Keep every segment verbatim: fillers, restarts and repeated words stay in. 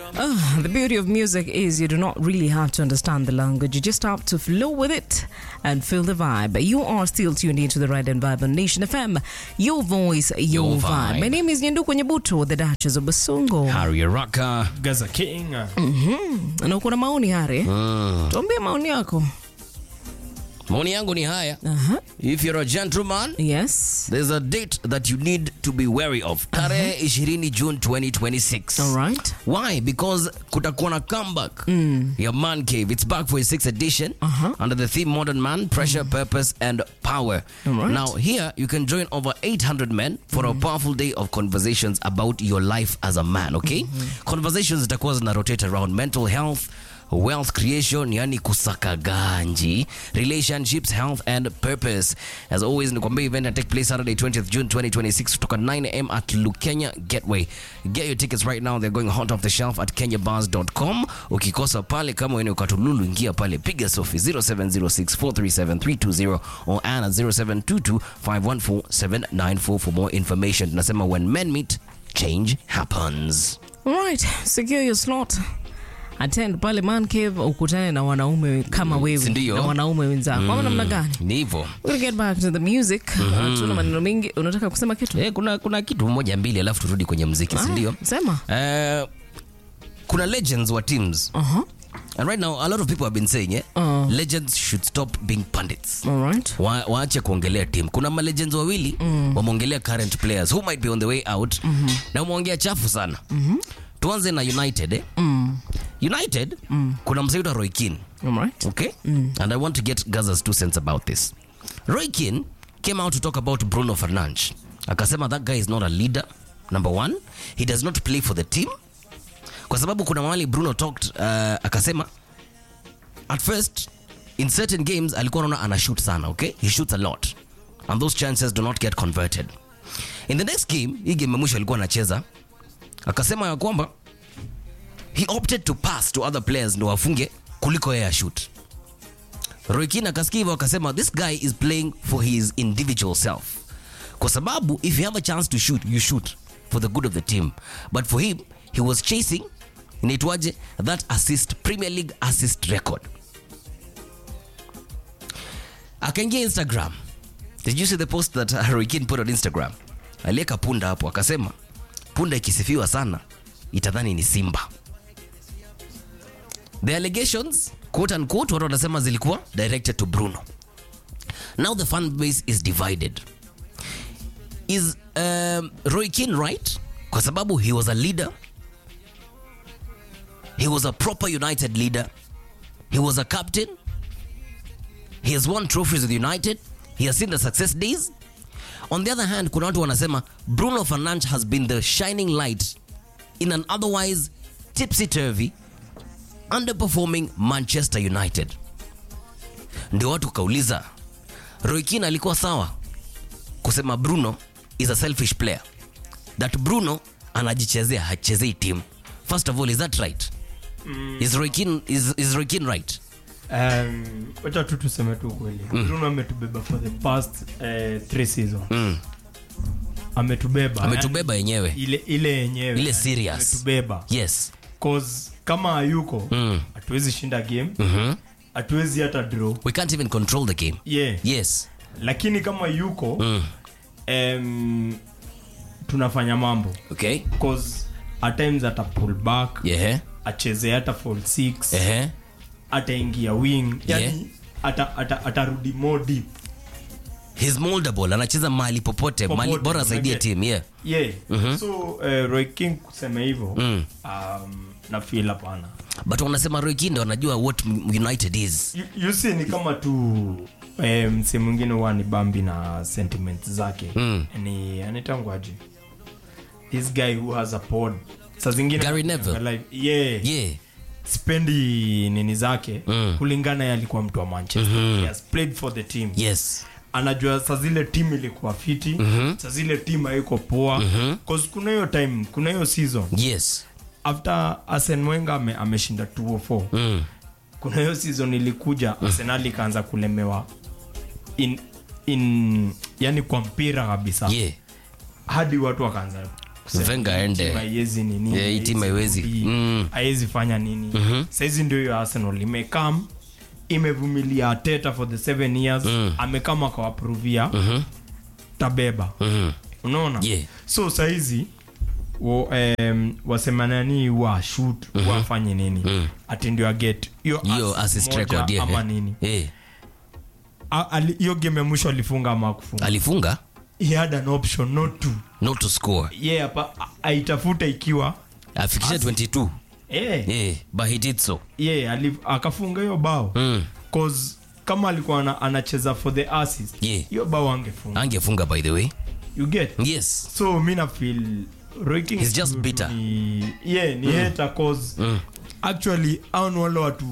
Oh, the beauty of music is you do not really have to understand the language. You just have to flow with it and feel the vibe. You are still tuned into the Right and Vibe on Nation F M. Your voice, your, Your vibe. vibe. My name is Nyenduko Nyebuto, the Duchess of Basungo. Harry Rocker. Gaza King. Mm-hmm. Na uko na maoni Harry? Mm. Tuambie maoni yako. Maoni yangu ni haya. Uh-huh. If you're a gentleman, Yes. there's a date that you need to be wary of. Tarehe ishirini June twenty twenty-six. All right. Why? Because kutakuwa na comeback Mm. ya Man Cave. It's back for its sixth edition Uh-huh. under the theme Modern Man, Pressure, Purpose and Power. All right. Now here you can join over eight hundred men for a powerful day of conversations about your life as a man, okay? Conversations zitakuwa zina rotate around mental health, wealth creation, yani kusaka ganji, relationships, health and purpose. As always, nikwambia event will take place Saturday twentieth June twenty twenty-six kutoka nine a m at Lukenya Gateway. Get your tickets right now. They're going hot off the shelf at kenya bars dot com. Ukikosa pale kama wewe ukatululu, ingia pale, piga Sophie zero seven zero six four three seven three two zero or Anna zero seven two two five one four seven nine four for more information. Tunasema when men meet, change happens. All right. Secure your slot. Attend pale Man Cave, ukutane na wanaume kama wewe Sindio? na wanaume wenzako. Kwa namna gani? Ni hivyo. We're gonna get back to the music. Uh, tuna maneno mengi. Unataka kusema kitu? Eh, kuna kuna kitu moja mbili alafu turudi kwenye muziki, si ndio? Ah, sema. Eh, kuna legends wa teams. Uh-huh. And right now a lot of people have been saying, eh, Uh. legends should stop being pundits. All right. Wa, waache kuongelea team. Kuna ma legends wawili mm. wameongelea current players who might be on the way out mm-hmm. na wameongea chafu sana. Mm-hmm. Tuanze na United, eh? Mm. United, mm. kuna msaido Roy Keane. All right. Okay? Mm. And I want to get Gaza's two cents about this. Roy Keane came out to talk about Bruno Fernandes. Akasema that guy is not a leader. Number one, he does not play for the team. Kwa sababu kuna mahali Bruno talked, uh, akasema at first in certain games alikuwa anaona ana shoot sana, okay? He shoots a lot. And those chances do not get converted. In the next game, hii game ya mwisho alikuwa anacheza, akasema ya kwamba he opted to pass to other players ndo wafunge kuliko yeye shoot. Roy Keane akasikia hivyo akasema this guy is playing for his individual self. Kwa sababu if you have a chance to shoot, you shoot for the good of the team. But for him, he was chasing inaitwaje that assist Premier League assist record. Akaingia Instagram. Did you see the post that Roy Keane put on Instagram? Alieka punda hapo akasema punda ikisifiwa sana itadhani ni simba. The allegations, quote unquote, watu wanasema zilikuwa directed to Bruno. Now the fan base is divided. Is um, Roy Keane right? Kwa sababu he was a leader. He was a proper United leader. He was a captain. He has won trophies with United. He has seen the success days. On the other hand, kuna watu wanasema Bruno Fernandes has been the shining light in an otherwise tipsy-turvy, underperforming Manchester United. Ndio watu kauliza, Roy Keane alikuwa sawa kusema Bruno is a selfish player, that Bruno anajichezea, hachezei team. First of all, is that right? Mm. Is Roy Keane, is, is Roy Keane right? Um, wacha tu tuseme tu kweli. Mm. Bruno ametubeba for the past uh, three seasons. Mm. Ametubeba. Ametubeba yenyewe. Yani, ile ile yenyewe. Ile serious. Ametubeba. Yes. Cause kama hayuko, Mm. hatuwezi shinda game. Mhm. Hatuwezi hata draw. We can't even control the game. Yeah. Yes. Lakini kama yuko, Mm. um, tunafanya mambo. Okay. Cause at times ata pull back. Yeah. Acheze hata fall six. Eh. Ataingia wing. Yani Yeah. ata ata atarudi more deep. He's moldable, anacheza mahali popote, Popote, mahali bora zaidi ya team, yeah. Yeah. Mhm. So uh, Roy King kusema hivyo, Mm. um, na feel hapana. But wanasema Roy Keane ndo anajua what United is. You, you see ni kama tu eh, mse mwingine huwa ni Bambi na sentiments zake. Mm. Ni anitangwaje? This guy who has a pod. Saa zingine Gary Neville. Like, yeah. Yeah. Spendi nini zake Mm. kulingana yeye alikuwa mtu wa Manchester. Mm-hmm. He has played for the team. Yes. Anajua saa zile team ilikuwa fiti, Mm-hmm. saa zile team haiko poa. Mm-hmm. Cause kuna hiyo time, kuna hiyo season. Yes. After Arsene Wenger ame, ameshinda two oh four. Mm. Kuna hiyo season ilikuja mm. Arsenal ikaanza kulemewa in in yani kwa mpira kabisa. Yeah. Hadi watu wakaanza kusema Wenger aende. haiwezi nini. Yeah, hii team haiwezi. Mm. Haiwezi fanya nini. Mhm. Saizi ndio hiyo Arsenal imekam imevumilia Arteta for the seven years. Mm. Amekama kwa approvia. Mhm. Tabeba. Mhm. Unaona? Yeah. So saizi wo um, wasema nani wa shoot mm-hmm. wafanye nini Mm. ati ndio get hiyo Hiyo assist record yeah. ama nini Eh. hiyo game ya mwisho alifunga ama kufunga Alifunga? he had an option not to Not to score. yeah hapa aitafuta ikiwa Afikisha twenty-two. eh Yeah, but he did so. yeah alif, akafunga hiyo bao Mm. cause kama alikuwa ana, anacheza for the assist Yeah. hiyo bao angefunga Angefunga by the way. you get Yes. so mimi na feel Roy King He's just tu- bitter. ni, yeah ni mm. hater cause Mm. actually hao ni wale watu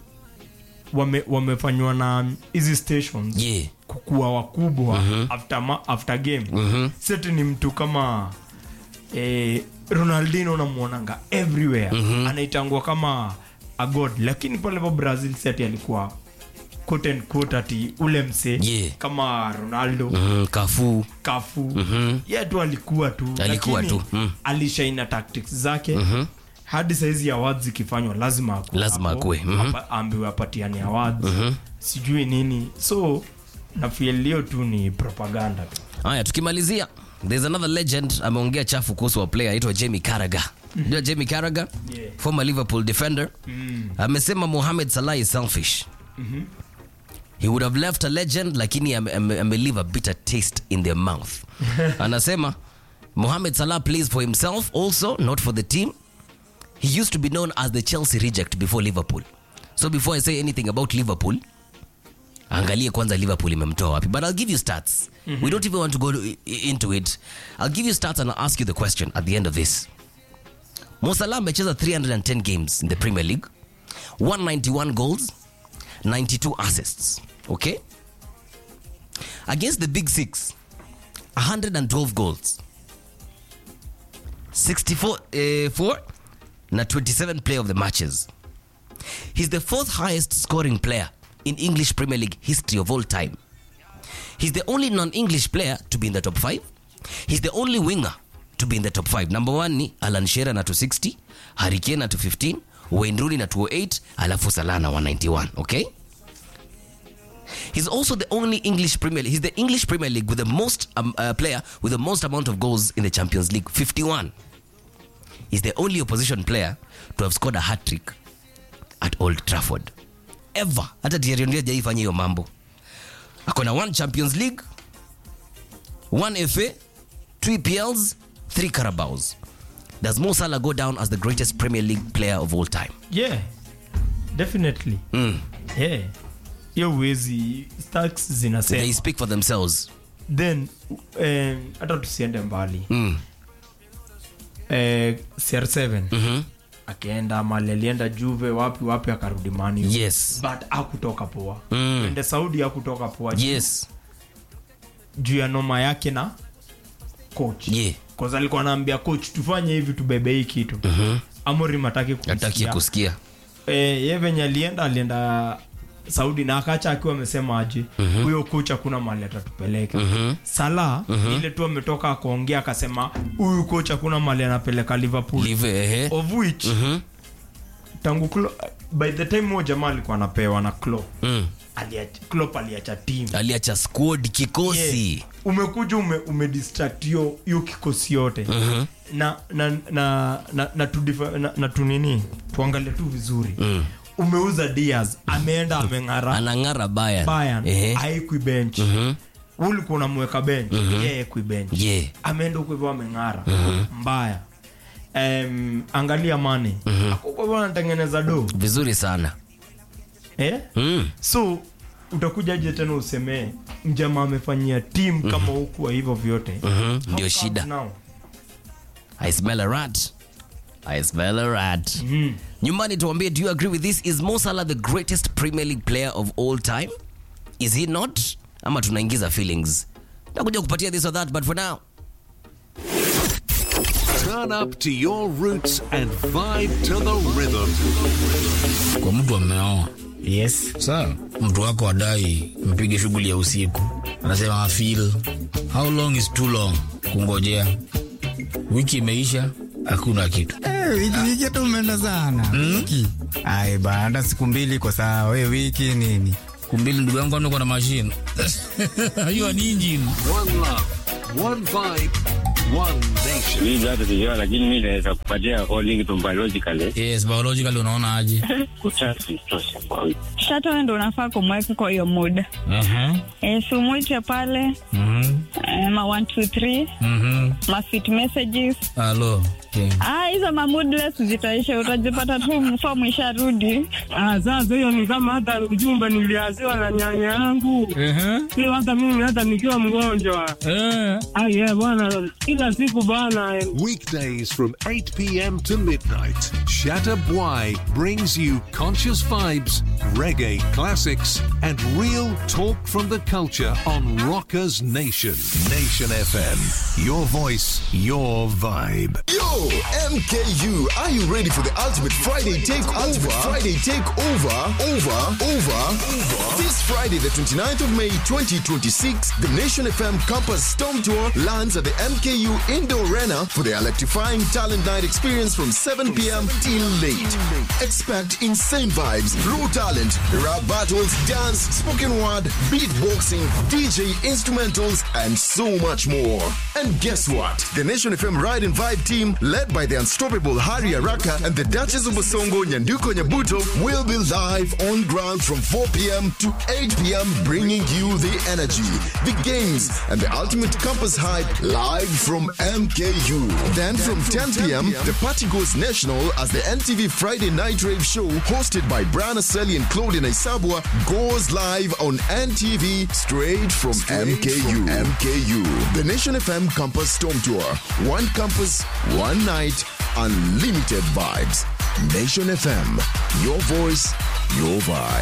wame wamefanywa na hizi stations Yeah. kukua wakubwa Mhm. after ma, after game Mhm. seti ni mtu kama eh, Ronaldinho unamuonanga everywhere Mhm. anaitangwa kama a god lakini pale kwa Brazil seti alikuwa quote and quote ati ule mse Yeah. kama Ronaldo Mm, Cafu. Kafu Mhm. yeye tu alikuwa tu Alikuwa lakini tu, mm. alishaina tactics zake Mhm. hadi saizi awards zikifanywa lazima akue Lazima hapo, akue, mhm. apa- ambiwe apatiane awards Mhm. sijui nini so na feel hiyo tu ni propaganda tu. Haya, tukimalizia, there's another legend ameongea chafu kuhusu wa player aitwa Jamie Carragher. Ndio Jamie Carragher, Yeah. former Liverpool defender. Mm. Amesema Mohamed Salah is selfish. Mhm. He would have left a legend lakini ame, ame, ame leave a bitter taste in their mouth. Anasema Mohamed Salah plays for himself also, not for the team. He used to be known as the Chelsea reject before Liverpool. So before I say anything about Liverpool, angalie kwanza Liverpool imemtoa wapi. But I'll give you stats. Mm-hmm. We don't even want to go to, into it. I'll give you stats and I'll ask you the question at the end of this. Mo Salah amecheza three hundred ten games in the Premier League. one hundred ninety-one goals, ninety-two assists. Okay? Against the Big Six, one hundred twelve goals. sixty-four uh, four na twenty-seven player of the matches. He's the fourth highest scoring player in English Premier League history of all time. He's the only non-English player to be in the top five. He's the only winger to be in the top five. Number one ni Alan Shearer na two sixty, Harry Kane na two fifteen, Wayne Rooney na two oh eight, alafu Salah na one ninety-one, okay? He's also the only English Premier League. He's the English Premier League with the most um, uh, player with the most amount of goals in the Champions League, fifty-one. He's the only opposition player to have scored a hat-trick at Old Trafford. Ever. Hata Thierry Henry hajaifanya hiyo mambo. Akona one Champions League, one F A, two E P Ls, three Carabaos. Does Mo Salah go down as the greatest Premier League player of all time? Yeah. Definitely. Mm. Yeah. Hiyo uwezi stats zinasema. They speak for themselves. Then um, hata tusiende mbali. Mm. Eh, C R seven. Mhm. Akaenda mali alienda Juve wapi wapi akarudi Man U. Yes. But hakutoka poa. Mm. Ende Saudi hakutoka poa. Yes. Juu ya noma yake na coach. Yeah. Kwa sababu alikuwa anaambia coach tufanye hivi tubebe hii kitu. Mhm. Amorim hataki kusikia. Hataki kusikia. Eh, yeye venye alienda alienda Saudi na akacha akiwa amesema aje huyo mm-hmm. kocha kuna mahali atatupeleka. Mm-hmm. Salah mm-hmm. ile tu ametoka akaongea akasema huyu kocha kuna mahali anapeleka Liverpool. Live, eh. Of which Mhm. tangu Klopp, by the time moja jamaa alikuwa anapewa na Klopp. Mm. Aliacha Klopp aliacha team. Aliacha squad kikosi. Yeah. Umekuja ume, ume distract hiyo hiyo kikosi yote. Mhm. Na na na na, na, tu, na, na tu nini? Tuangalie tu vizuri. Mm. Umeuza Diaz, ameenda ameng'ara. Anang'ara Bayern. Bayern, Eh. haikui bench. Mhm. Ulikuwa unamweka bench, Mhm. yeye kui bench. Yeah. Ameenda huko hivyo ameng'ara. Mbaya. Um, angalia Mane. Mm-hmm. Hakuko bwana anatengeneza do. Vizuri sana. Eh? Mm. So utakuja je tena useme mjamaa amefanyia team mm-hmm. kama huku wa hivyo vyote. Mhm. Ndio shida. Now? I smell a rat. I smell a rat. Mhm. Nyumbani tuambie, do you agree with this? Is Mo Salah the greatest Premier League player of all time? Is he not? Ama tunaingiza feelings. Nakuja kupatia this or that, but for now. Turn up to your roots and vibe to the rhythm. Kwa mtu ameoa, Yes. sawa, mtu wako adai mpige shughuli ya usiku, anasema I feel how long is too long kungojea. Wiki imeisha, hakuna kitu. Eh, wiki wiki tu umeenda sana. Wiki. Ai bana, siku mbili iko sawa. Wewe wiki nini? Siku mbili ndugu yangu anakuwa na machine. Hiyo ni engine. One love, one vibe, one nation. Mimi hata sijua, lakini mimi naweza kupatia calling to biologically. Yes, biologically unaona aje? Kuchasi tosha kwa wiki. Shato ndo unafaa kumweka kwa hiyo muda. Mhm. Eh, sumuite pale. Mhm. Eh, ma one two three. Mhm. Ma fit messages. Hello. Okay. Ah, hizo ma moodless zitaisha, utajipata tu form isharudi. Ah, sasa hiyo ni kama hata ujumbe niliaziwa na nyanya yangu. Eh. Sio hata mimi hata nikiwa mgonjwa. Eh. Ah, yeah bwana, kila siku bwana. Weekdays from eight p.m. to midnight, Shatta Bwai brings you conscious vibes, reggae classics, and real talk from the culture on Rockers Nation. Nation F M. Your voice, your vibe. Yo, M K U, are you ready for the ultimate Friday takeover? Ultimate Friday takeover, over, over, over. This Friday, the twenty-ninth of May, twenty twenty-six, the Nation F M Campus Storm Tour lands at the M K U Indoor Arena for the electrifying talent night experience from seven p.m. till late. Expect insane vibes, raw talent, rap battles, dance, spoken word, beatboxing, D J instrumentals, and so much more. And guess what? The Nation F M Ride and Vibe team, led by the unstoppable Hari Araka and the Duchess of Bosongo, Nyanduko Nyabuto, will be live on ground from four p.m. to eight p.m. bringing you the energy, the games, and the ultimate campus hype live from M K U. Then from ten p.m., the party goes national as the N T V Friday Night Rave show, hosted by Brian Aseli and Claudia Naisabwa, goes live on N T V straight from M K U. M K U. The Nation F M Campus Storm Tour. One campus, one night, unlimited vibes. Nation F M. Your voice, your vibe.